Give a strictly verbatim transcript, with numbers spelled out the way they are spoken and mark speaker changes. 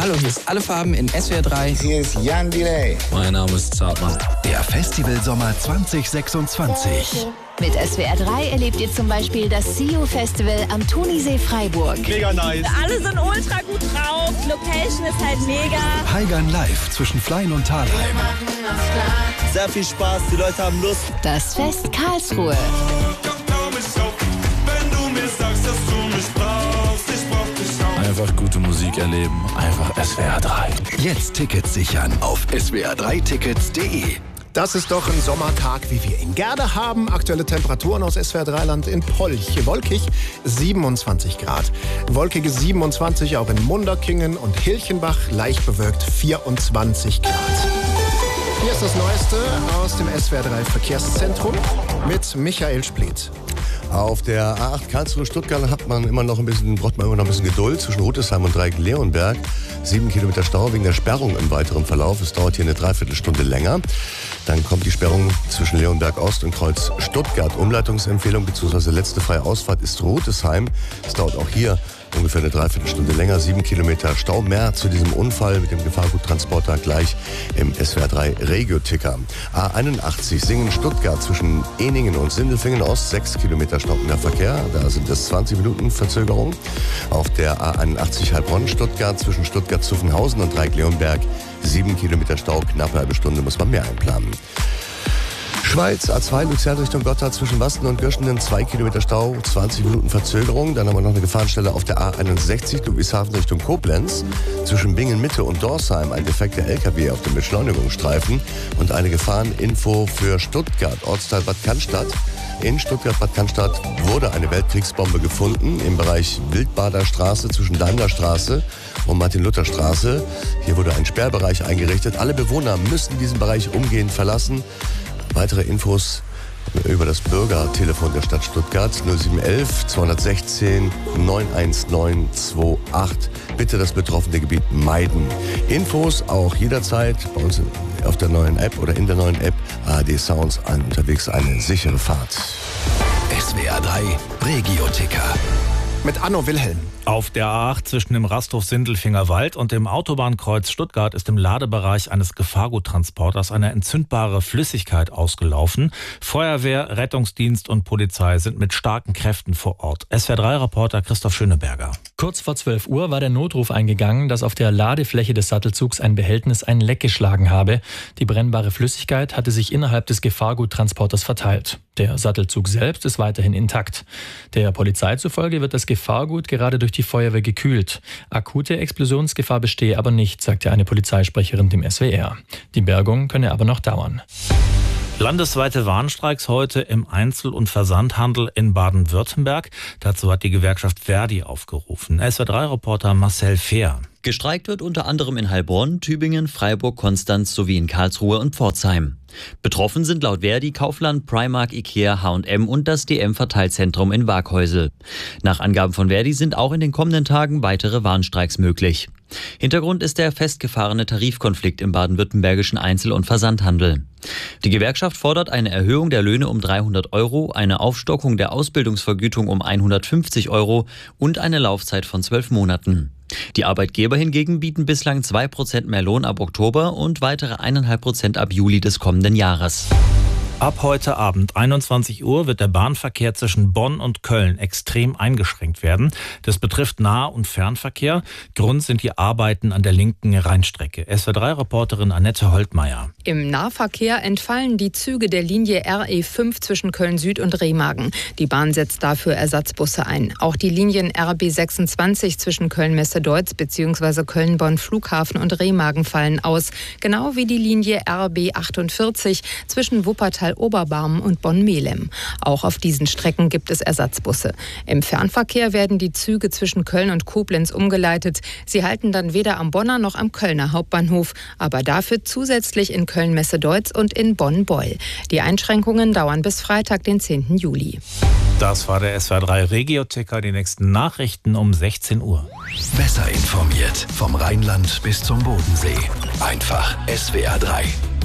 Speaker 1: Hallo, hier ist Alle Farben in S W R drei.
Speaker 2: Hier ist Jan Delay.
Speaker 3: Mein Name ist Zartmann.
Speaker 4: Der Festivalsommer zwanzig sechsundzwanzig.
Speaker 5: Mit S W R drei erlebt ihr zum Beispiel das C U Festival am Thunisee Freiburg.
Speaker 6: Mega nice.
Speaker 7: Alle sind ultra gut drauf. Location ist halt mega.
Speaker 4: Haigern live zwischen Flein und Thalheim.
Speaker 6: Sehr viel Spaß, die Leute haben Lust.
Speaker 5: Das Fest Karlsruhe.
Speaker 3: Einfach gute Musik erleben. Einfach S W R drei.
Speaker 4: Jetzt Tickets sichern auf s w r drei tickets punkt d e.
Speaker 8: Das ist doch ein Sommertag, wie wir ihn gerne haben. Aktuelle Temperaturen aus S W R drei Land in Polch. Wolkig siebenundzwanzig Grad. Wolkige siebenundzwanzig auch in Munderkingen und Hilchenbach. Leicht bewölkt vierundzwanzig Grad. Hier ist das Neueste aus dem S W R drei Verkehrszentrum mit Michael Spliet.
Speaker 9: Auf der A acht Karlsruhe-Stuttgart hat man immer noch ein bisschen, braucht man immer noch ein bisschen Geduld zwischen Rüdesheim und Dreieck-Leonberg. Sieben Kilometer Stau wegen der Sperrung im weiteren Verlauf. Es dauert hier eine Dreiviertelstunde länger. Dann kommt die Sperrung zwischen Leonberg Ost und Kreuz Stuttgart. Umleitungsempfehlung bzw. letzte freie Ausfahrt ist Rüdesheim. Es dauert auch hier ungefähr eine Dreiviertelstunde länger. Sieben Kilometer Stau. Mehr zu diesem Unfall mit dem Gefahrguttransporter gleich im S W R drei Regio-Ticker. A einundachtzig Singen-Stuttgart zwischen Eningen und Sindelfingen Ost. Sechs Kilometer stockender Verkehr. Da sind es zwanzig Minuten Verzögerung. Auf der A einundachtzig Heilbronn-Stuttgart zwischen Stuttgart-Zuffenhausen und Dreieck-Leonberg. Sieben Kilometer Stau. Knappe halbe Stunde muss man mehr einplanen. Schweiz, A zwei Luzern Richtung Gotthard zwischen Wasten und Gürschenden, zwei Kilometer Stau, zwanzig Minuten Verzögerung. Dann haben wir noch eine Gefahrenstelle auf der A einundsechzig Ludwigshafen Richtung Koblenz. Zwischen Bingen Mitte und Dorsheim ein defekter L K W auf dem Beschleunigungsstreifen. Und eine Gefahreninfo für Stuttgart, Ortsteil Bad Cannstatt. In Stuttgart-Bad Cannstatt wurde eine Weltkriegsbombe gefunden im Bereich Wildbader Straße zwischen Daimlerstraße und Martin-Luther-Straße. Hier wurde ein Sperrbereich eingerichtet. Alle Bewohner müssen diesen Bereich umgehend verlassen. Weitere Infos über das Bürgertelefon der Stadt Stuttgart null sieben eins eins zwei eins sechs neun eins neun zwei acht. Bitte das betroffene Gebiet meiden. Infos auch jederzeit bei uns auf der neuen App oder in der neuen App A R D Sounds an unterwegs eine sichere Fahrt.
Speaker 4: S W R drei Regio-Ticker.
Speaker 8: Mit Anno Wilhelm.
Speaker 10: Auf der A acht zwischen dem Rasthof Sindelfinger Wald und dem Autobahnkreuz Stuttgart ist im Ladebereich eines Gefahrguttransporters eine entzündbare Flüssigkeit ausgelaufen. Feuerwehr, Rettungsdienst und Polizei sind mit starken Kräften vor Ort. S W R drei Reporter Christoph Schöneberger.
Speaker 11: Kurz vor zwölf Uhr war der Notruf eingegangen, dass auf der Ladefläche des Sattelzugs ein Behältnis ein Leck geschlagen habe. Die brennbare Flüssigkeit hatte sich innerhalb des Gefahrguttransporters verteilt. Der Sattelzug selbst ist weiterhin intakt. Der Polizei zufolge wird das Gefahrgut gerade durch die Feuerwehr gekühlt. Akute Explosionsgefahr bestehe aber nicht, sagte eine Polizeisprecherin dem S W R. Die Bergung könne aber noch dauern.
Speaker 10: Landesweite Warnstreiks heute im Einzel- und Versandhandel in Baden-Württemberg. Dazu hat die Gewerkschaft Verdi aufgerufen. S W R drei Reporter Marcel Fehr.
Speaker 12: Gestreikt wird unter anderem in Heilbronn, Tübingen, Freiburg, Konstanz sowie in Karlsruhe und Pforzheim. Betroffen sind laut Verdi Kaufland, Primark, Ikea, H und M und das D M-Verteilzentrum in Waaghäusel. Nach Angaben von Verdi sind auch in den kommenden Tagen weitere Warnstreiks möglich. Hintergrund ist der festgefahrene Tarifkonflikt im baden-württembergischen Einzel- und Versandhandel. Die Gewerkschaft fordert eine Erhöhung der Löhne um dreihundert Euro, eine Aufstockung der Ausbildungsvergütung um hundertfünfzig Euro und eine Laufzeit von zwölf Monaten. Die Arbeitgeber hingegen bieten bislang zwei Prozent mehr Lohn ab Oktober und weitere eins Komma fünf Prozent ab Juli des kommenden Jahres.
Speaker 10: Ab heute Abend einundzwanzig Uhr wird der Bahnverkehr zwischen Bonn und Köln extrem eingeschränkt werden. Das betrifft Nah- und Fernverkehr. Grund sind die Arbeiten an der linken Rheinstrecke. S W R drei Reporterin Annette Holtmeier.
Speaker 13: Im Nahverkehr entfallen die Züge der Linie R E fünf zwischen Köln Süd und Remagen. Die Bahn setzt dafür Ersatzbusse ein. Auch die Linien R B sechsundzwanzig zwischen Köln-Messe-Deutz bzw. Köln-Bonn Flughafen und Remagen fallen aus. Genau wie die Linie R B achtundvierzig zwischen Wuppertal Oberbarmen und Bonn-Melem. Auch auf diesen Strecken gibt es Ersatzbusse. Im Fernverkehr werden die Züge zwischen Köln und Koblenz umgeleitet. Sie halten dann weder am Bonner noch am Kölner Hauptbahnhof, aber dafür zusätzlich in Köln-Messe-Deutz und in Bonn-Beul. Die Einschränkungen dauern bis Freitag, den zehnten Juli.
Speaker 10: Das war der S W R drei Regio-Ticker. Die nächsten Nachrichten um sechzehn Uhr.
Speaker 4: Besser informiert vom Rheinland bis zum Bodensee. Einfach S W R drei.